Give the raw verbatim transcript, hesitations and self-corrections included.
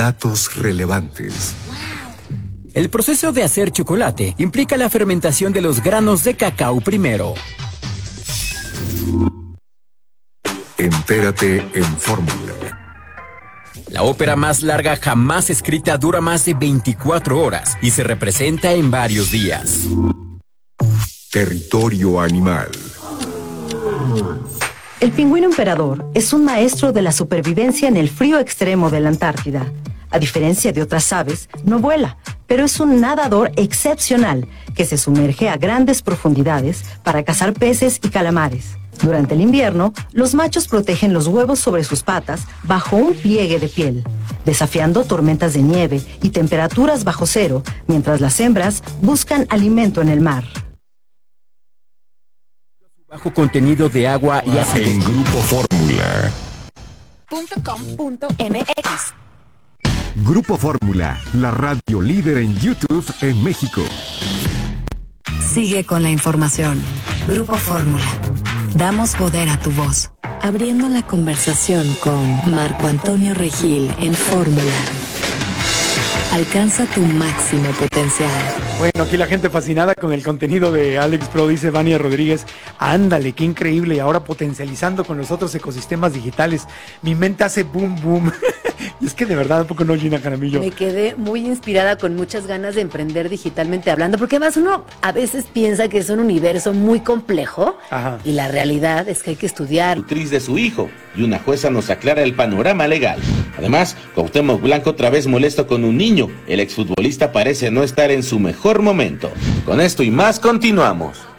Datos relevantes. El proceso de hacer chocolate implica la fermentación de los granos de cacao primero. Entérate en Fórmula. La ópera más larga jamás escrita dura más de veinticuatro horas y se representa en varios días. Territorio animal. El pingüino emperador es un maestro de la supervivencia en el frío extremo de la Antártida. A diferencia de otras aves, no vuela, pero es un nadador excepcional que se sumerge a grandes profundidades para cazar peces y calamares. Durante el invierno, los machos protegen los huevos sobre sus patas bajo un pliegue de piel, desafiando tormentas de nieve y temperaturas bajo cero, mientras las hembras buscan alimento en el mar. Bajo contenido de agua y ácido. En Grupo Fórmula. .com.mx. Grupo Fórmula, la radio líder en YouTube en México. Sigue con la información. Grupo Fórmula. Damos poder a tu voz. Abriendo la conversación con Marco Antonio Regil en Fórmula. Alcanza tu máximo potencial. Bueno, aquí la gente fascinada con el contenido de Alex Pro, dice Vania Rodríguez. Ándale, qué increíble. Y ahora potencializando con los otros ecosistemas digitales. Mi mente hace boom, boom. Y es que de verdad, ¿un poco no, Gina Jaramillo? Me quedé muy inspirada, con muchas ganas de emprender digitalmente hablando, porque además uno a veces piensa que es un universo muy complejo. Ajá. Y la realidad es que hay que estudiar. Actriz de su hijo, y una jueza nos aclara el panorama legal. Además, Cuauhtémoc Blanco otra vez molesto con un niño. El exfutbolista parece no estar en su mejor momento. Con esto y más continuamos.